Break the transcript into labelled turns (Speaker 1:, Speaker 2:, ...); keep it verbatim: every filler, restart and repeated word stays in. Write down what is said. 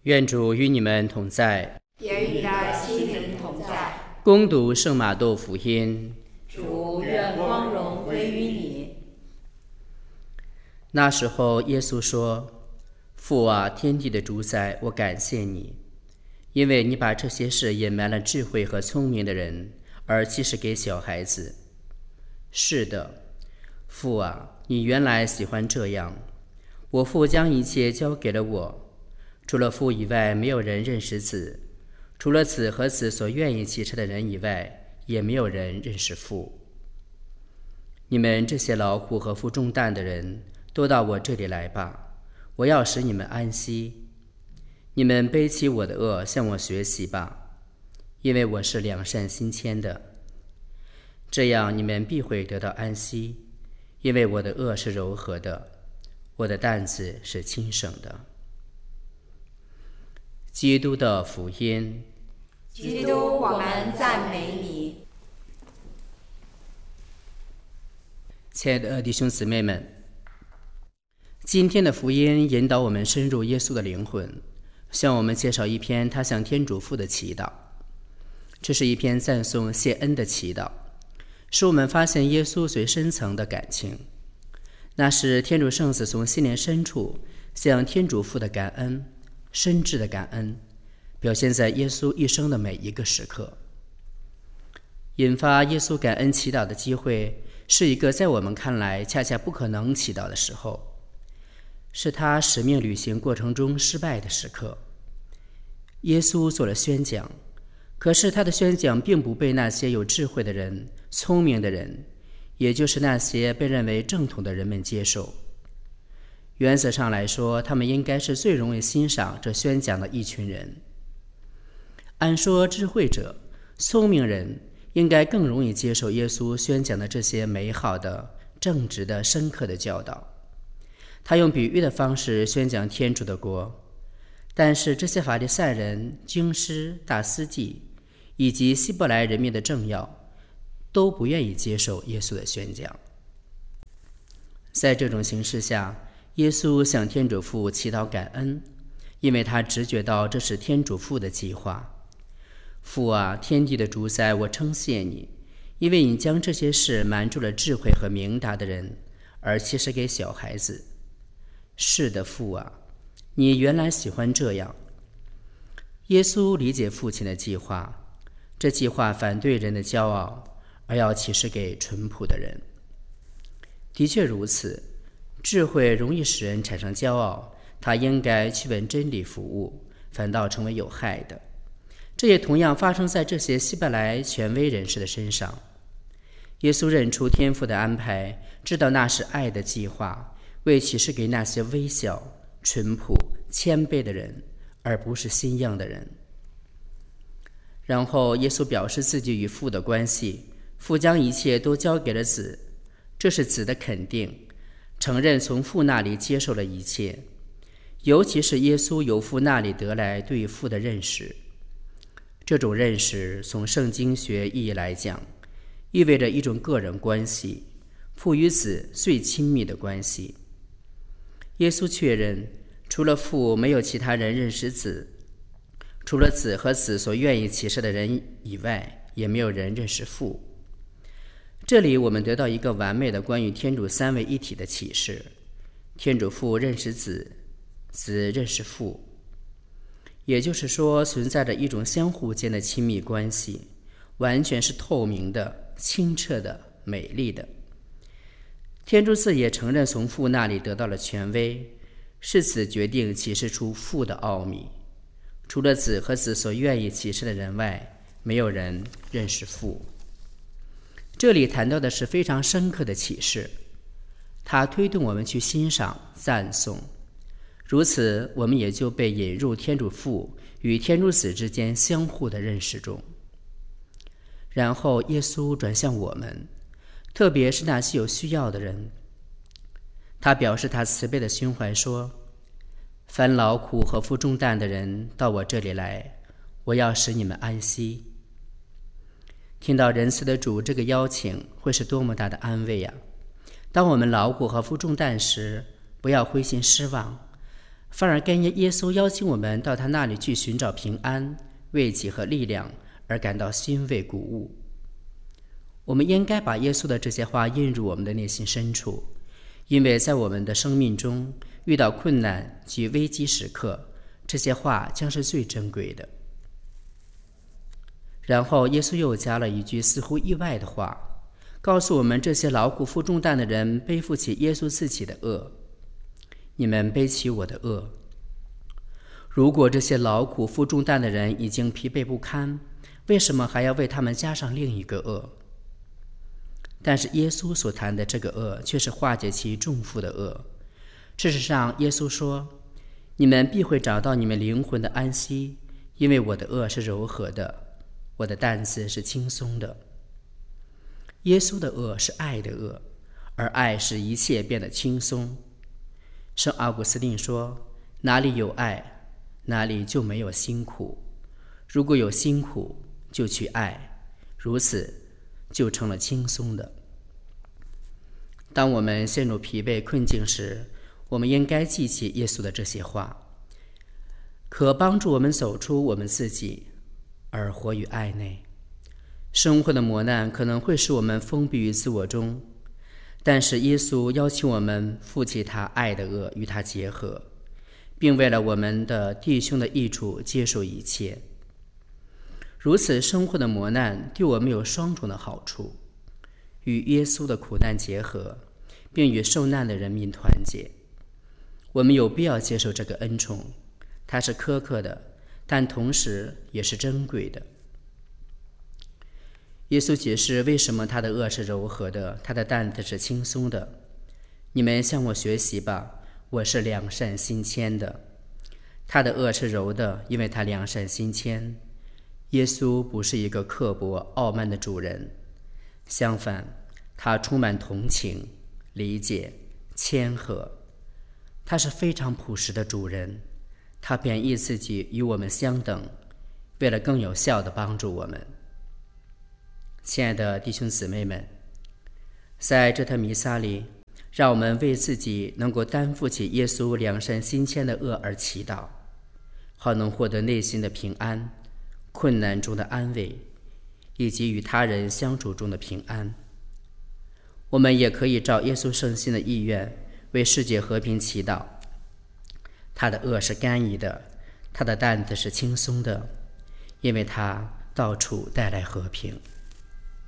Speaker 1: 愿主与你们同在，
Speaker 2: 也与你的心灵同在。
Speaker 1: 恭读圣马窦福音。
Speaker 2: 主，愿光荣归于你。
Speaker 1: 那时候，耶稣说：“父啊，天地的主宰，我感谢你，因为你把这些事隐瞒了智慧和聪明的人，而启示给小孩子。是的，父啊，你原来喜欢这样。我父将一切交给了我。除了父以外，没有人认识子；除了子和子所愿意启示的人以外，也没有人认识父。你们这些劳苦和负重担的人，都到我这里来吧，我要使你们安息。你们背起我的轭，向我学习吧，因为我是良善心谦的。这样你们必会得到安息，因为我的轭是柔和的，我的担子是轻省的。”基督的福音。
Speaker 2: 基督，我们赞美你。
Speaker 1: 亲爱的弟兄姊妹们，今天的福音引导我们深入耶稣的灵魂，向我们介绍一篇他向天主父的祈祷。这是一篇赞颂谢恩的祈祷，使我们发现耶稣最深层的感情，那是天主圣子从心灵深处向天主父的感恩，深挚的感恩，表现在耶稣一生的每一个时刻。引发耶稣感恩祈祷的机会，是一个在我们看来恰恰不可能祈祷的时候，是他使命履行过程中失败的时刻。耶稣做了宣讲，可是他的宣讲并不被那些有智慧的人、聪明的人，也就是那些被认为正统的人们接受。原则上来说，他们应该是最容易欣赏这宣讲的一群人。按说，智慧者、聪明人应该更容易接受耶稣宣讲的这些美好的、正直的、深刻的教导。他用比喻的方式宣讲天主的国，但是这些法利赛人、经师、大司祭以及希伯来人民的政要都不愿意接受耶稣的宣讲。在这种形势下，耶稣向天主父祈祷感恩，因为他直觉到这是天主父的计划。父啊，天地的主宰，我称谢你，因为你将这些事瞒住了智慧和明达的人，而启示给小孩子。是的，父啊，你原来喜欢这样。耶稣理解父亲的计划，这计划反对人的骄傲，而要启示给淳朴的人。的确如此，智慧容易使人产生骄傲，他应该去为真理服务，反倒成为有害的。这也同样发生在这些希伯来权威人士的身上。耶稣认出天父的安排，知道那是爱的计划，为启示给那些微小、淳朴、谦卑的人，而不是心硬的人。然后耶稣表示自己与父的关系，父将一切都交给了子，这是子的肯定，承认从父那里接受了一切，尤其是耶稣由父那里得来对父的认识。这种认识从圣经学意义来讲，意味着一种个人关系，父与子最亲密的关系。耶稣确认，除了父，没有其他人认识子；除了子和子所愿意启示的人以外，也没有人认识父。这里我们得到一个完美的关于天主三位一体的启示：天主父认识子，子认识父。也就是说，存在着一种相互间的亲密关系，完全是透明的、清澈的、美丽的。天主子也承认从父那里得到了权威，是子决定启示出父的奥秘。除了子和子所愿意启示的人外，没有人认识父。这里谈到的是非常深刻的启示，它推动我们去欣赏、赞颂。如此，我们也就被引入天主父与天主子之间相互的认识中。然后耶稣转向我们，特别是那些有需要的人，他表示他慈悲的胸怀说：凡劳苦和负重担的人到我这里来，我要使你们安息。听到仁慈的主这个邀请，会是多么大的安慰呀！当我们劳苦和负重担时，不要灰心失望， 反而跟耶稣邀请我们到他那里去寻找平安、慰藉和力量而感到欣慰鼓舞。我们应该把耶稣的这些话印入我们的内心深处，因为在我们的生命中遇到困难及危机时刻，这些话将是最珍贵的。然后耶稣又加了一句似乎意外的话，告诉我们这些劳苦负重担的人背负起耶稣自己的恶，你们背起我的恶。如果这些劳苦负重担的人已经疲惫不堪，为什么还要为他们加上另一个恶？但是耶稣所谈的这个恶却是化解其重负的恶。事实上，耶稣说，你们必会找到你们灵魂的安息，因为我的恶是柔和的，我的担子是轻松的。耶稣的恶是爱的恶，而爱使一切变得轻松。圣奥古斯丁说，哪里有爱，哪里就没有辛苦，如果有辛苦，就去爱，如此就成了轻松的。当我们陷入疲惫困境时，我们应该记起耶稣的这些话，可帮助我们走出我们自己，而活于爱内。生活的磨难可能会使我们封闭于自我中，但是耶稣邀请我们负起他爱的恶与他结合，并为了我们的弟兄的益处接受一切。如此生活的磨难对我们有双重的好处，与耶稣的苦难结合，并与受难的人民团结。我们有必要接受这个恩宠，它是苛刻的，但同时也是珍贵的。耶稣解释为什么他的恶是柔和的，他的担子是轻松的。你们向我学习吧，我是良善心谦的。他的恶是柔的，因为他良善心谦。耶稣不是一个刻薄傲慢的主人，相反，他充满同情、理解、谦和。他是非常朴实的主人，他贬义自己与我们相等，为了更有效地帮助我们。亲爱的弟兄姊妹们，在这堂弥撒里，让我们为自己能够担负起耶稣良善心谦的恶而祈祷，好能获得内心的平安、困难中的安慰，以及与他人相处中的平安。我们也可以照耶稣圣心的意愿为世界和平祈祷。他的恶是甘饴的，他的担子是轻松的，因为他到处带来和平。